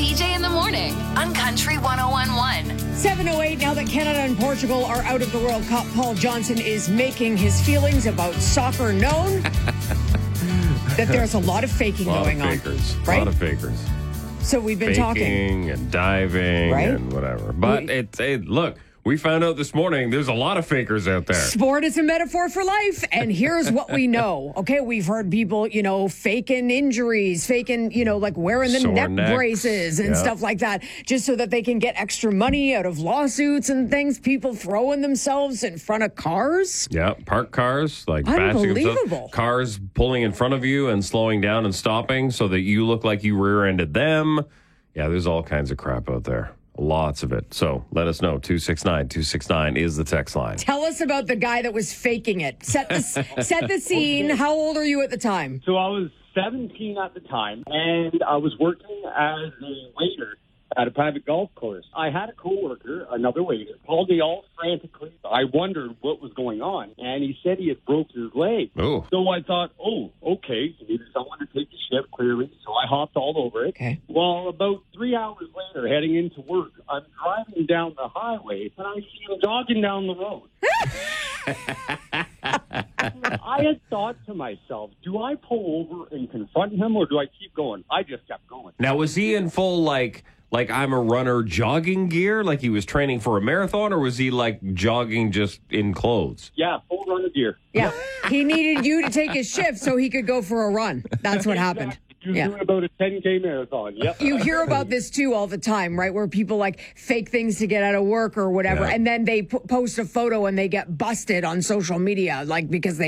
TJ in the morning on Country 101.1. 7:08, now that Canada and Portugal are out of the World Cup, Paul Johnson is making his feelings about soccer known. That there's a lot of faking going on. Right? A lot of fakers. So we've been talking. Faking and diving and whatever. But look, we found out this morning there's a lot of fakers out there. Sport is a metaphor for life, and here's what we know. Okay, we've heard people, faking injuries, faking, like wearing the neck braces and stuff like that, just so that they can get extra money out of lawsuits and things. People throwing themselves in front of cars. Yeah, parked cars, like unbelievable. Cars pulling in front of you and slowing down and stopping so that you look like you rear-ended them. Yeah, there's all kinds of crap out there. Lots of it. So let us know. 269-269 is the text line. Tell us about the guy that was faking it. Set the scene. How old are you at the time? So I was 17 at the time, and I was working as a waiter at a private golf course. I had a coworker, another waiter, called me all frantically. I wondered what was going on, and he said he had broke his leg. Oh. So I thought, okay, so needed someone to take the shift, clearly. So I hopped all over it. Okay. Well, about 3 hours later, heading into work, I'm driving down the highway, and I see him jogging down the road. I had thought to myself, do I pull over and confront him, or do I keep going? I just kept going. Now, was he in full, like I'm a runner jogging gear, like he was training for a marathon, or was he like jogging just in clothes? Yeah, full runner gear. Yeah, he needed you to take his shift so he could go for a run. That's what happened. He was doing about a 10K marathon. Yep. You hear about this too all the time, right? Where people like fake things to get out of work or whatever, and then they post a photo and they get busted on social media, like because they